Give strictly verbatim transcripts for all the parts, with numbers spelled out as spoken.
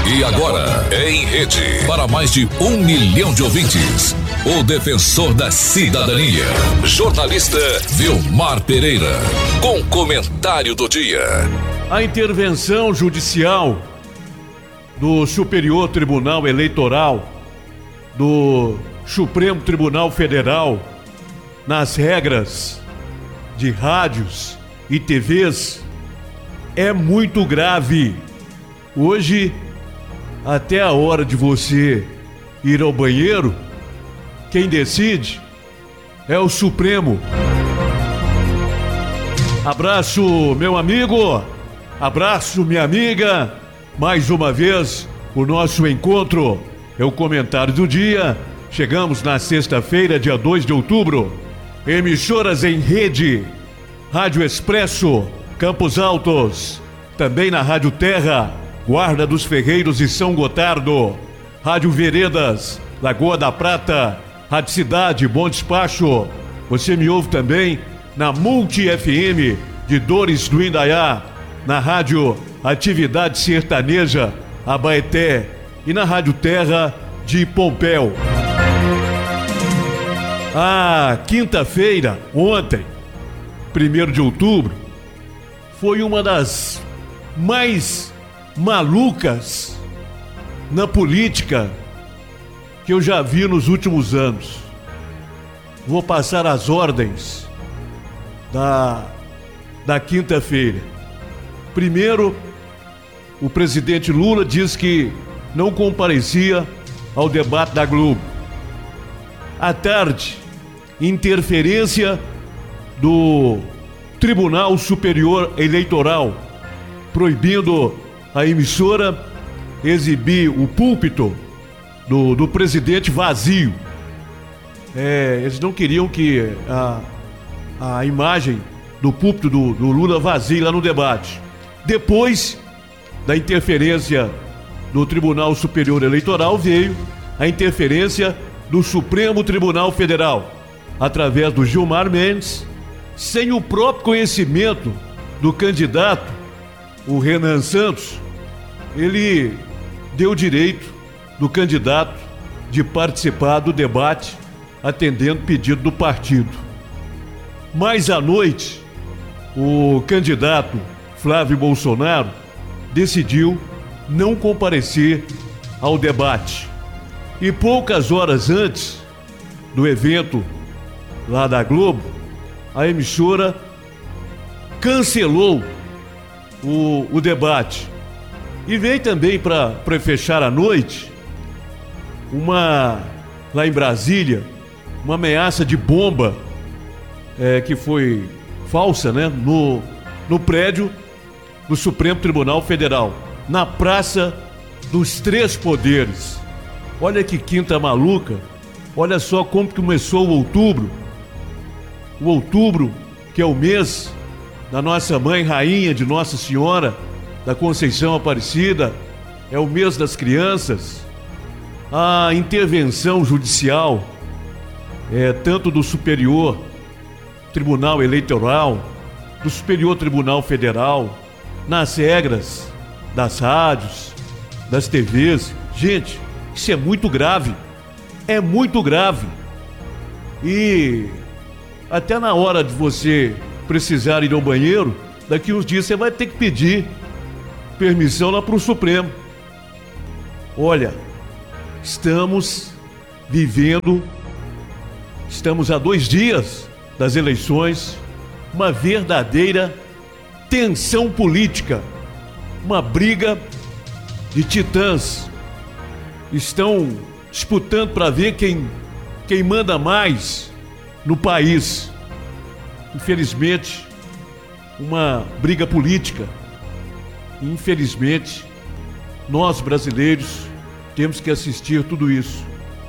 E agora, em rede, para mais de um milhão de ouvintes, o defensor da cidadania, jornalista Vilmar Pereira, com comentário do dia. A intervenção judicial do Superior Tribunal Eleitoral, do Supremo Tribunal Federal, nas regras de rádios e T Vs, é muito grave. Hoje, até a hora de você ir ao banheiro, quem decide é o Supremo. Abraço, meu amigo, abraço, minha amiga. Mais uma vez, o nosso encontro é o comentário do dia. Chegamos na sexta-feira, dia dois de outubro. Emissoras em rede, Rádio Expresso, Campos Altos, também na Rádio Terra, Guarda dos Ferreiros e São Gotardo, Rádio Veredas, Lagoa da Prata, Rádio Cidade, Bom Despacho. Você me ouve também na Multi F M de Dores do Indaiá, na Rádio Atividade Sertaneja, Abaeté, e na Rádio Terra de Pompéu. A quinta-feira, ontem, primeiro de outubro, foi uma das mais malucas na política que eu já vi nos últimos anos. Vou passar as ordens da, da quinta-feira. Primeiro, o presidente Lula diz que não comparecia ao debate da Globo. À tarde, interferência do Tribunal Superior Eleitoral, proibindo a emissora exibir o púlpito do, do presidente vazio. É, eles não queriam que a, a imagem do púlpito do, do Lula vazio lá no debate. Depois da interferência do Tribunal Superior Eleitoral, veio a interferência do Supremo Tribunal Federal, através do Gilmar Mendes, sem o próprio conhecimento do candidato, o Renan Santos. Ele deu direito do candidato de participar do debate, atendendo pedido do partido. Mais à noite, o candidato Flávio Bolsonaro decidiu não comparecer ao debate. E poucas horas antes do evento lá da Globo, a emissora cancelou o, o debate. E veio também para fechar a noite, uma, lá em Brasília, uma ameaça de bomba é, que foi falsa, né, no, no prédio do Supremo Tribunal Federal, na Praça dos Três Poderes. Olha que quinta maluca. Olha só como que começou o outubro. O outubro, que é o mês da nossa mãe rainha de Nossa Senhora da Conceição Aparecida, é o mês das crianças. A intervenção judicial, é, tanto do Superior Tribunal Eleitoral, do Superior Tribunal Federal, nas regras das rádios, das T Vs. Gente, isso é muito grave. É muito grave. E até na hora de você precisar ir ao banheiro, daqui uns dias você vai ter que pedir permissão lá para o Supremo. Olha, estamos vivendo, estamos a dois dias das eleições, uma verdadeira tensão política, uma briga de titãs. Estão disputando para ver quem, quem manda mais no país. Infelizmente, uma briga política. Infelizmente, nós brasileiros temos que assistir tudo isso.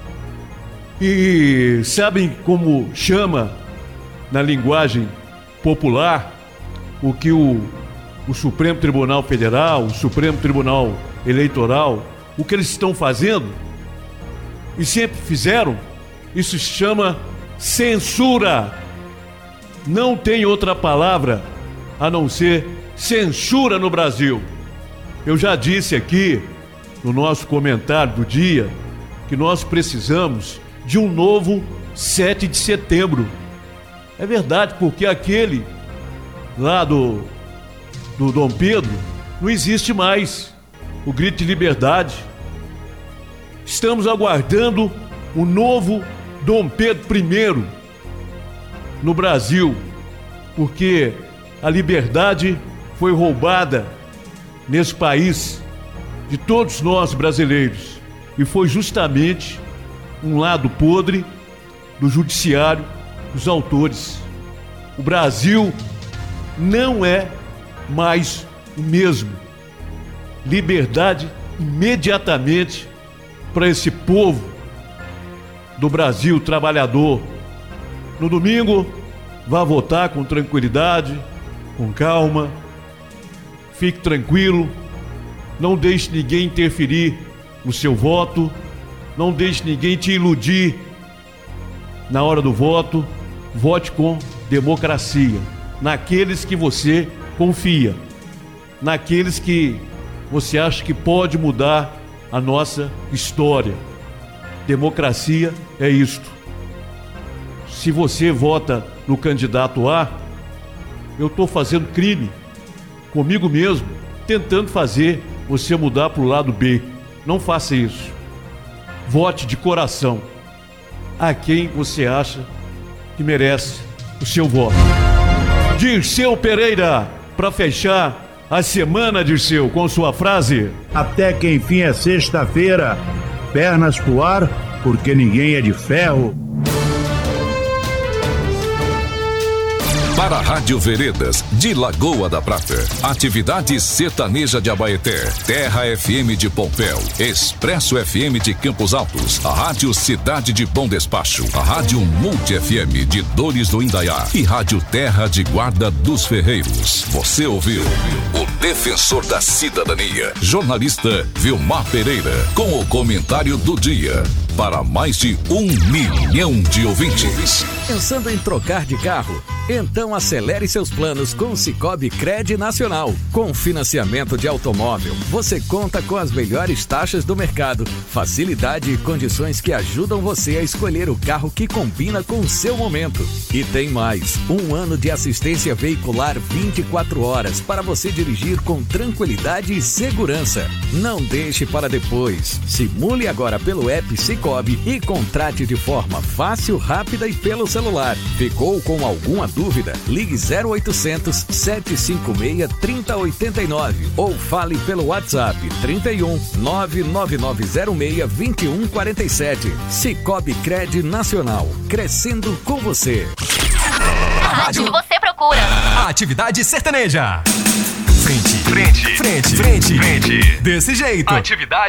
E sabem como chama, na linguagem popular, o que o, o Supremo Tribunal Federal, o Supremo Tribunal Eleitoral, o que eles estão fazendo, e sempre fizeram, isso se chama censura. Não tem outra palavra a não ser censura no Brasil. Eu já disse aqui no nosso comentário do dia que nós precisamos de um novo sete de setembro. É verdade, porque aquele lá do, do Dom Pedro não existe mais. O grito de liberdade. Estamos aguardando o novo Dom Pedro primeiro no Brasil, porque a liberdade foi roubada nesse país de todos nós brasileiros, e foi justamente um lado podre do judiciário dos autores. O Brasil não é mais o mesmo. Liberdade imediatamente para esse povo do Brasil trabalhador. No domingo, vá votar com tranquilidade, com calma, fique tranquilo, não deixe ninguém interferir no seu voto, não deixe ninguém te iludir na hora do voto. Vote com democracia, naqueles que você confia, naqueles que você acha que pode mudar a nossa história. Democracia é isto. Se você vota no candidato A, eu estou fazendo crime comigo mesmo, tentando fazer você mudar para o lado B. Não faça isso. Vote de coração a quem você acha que merece o seu voto. Dirceu Pereira, para fechar a semana, Dirceu, com sua frase: até que enfim é sexta-feira, pernas pro ar, porque ninguém é de ferro. Para a Rádio Veredas de Lagoa da Prata, Atividade Sertaneja de Abaeté, Terra F M de Pompéu, Expresso F M de Campos Altos, a Rádio Cidade de Bom Despacho, a Rádio Multi F M de Dores do Indaiá e Rádio Terra de Guarda dos Ferreiros. Você ouviu o Defensor da Cidadania, jornalista Vilmar Pereira, com o comentário do dia, para mais de um milhão de ouvintes. Pensando em trocar de carro? Então acelere seus planos com o Sicoob Cred Nacional. Com financiamento de automóvel, você conta com as melhores taxas do mercado, facilidade e condições que ajudam você a escolher o carro que combina com o seu momento. E tem mais, um ano de assistência veicular vinte e quatro horas para você dirigir com tranquilidade e segurança. Não deixe para depois. Simule agora pelo app Sicoob e contrate de forma fácil, rápida e pelo celular. Ficou com alguma dúvida? Ligue zero oitocentos, sete cinco seis, três zero oito nove ou fale pelo WhatsApp trinta e um, nove nove nove zero seis, dois um quatro sete. Sicoob Cred Nacional, crescendo com você. A rádio que você procura. A atividade sertaneja. Frente, frente, frente, frente, frente. Desse jeito. Atividade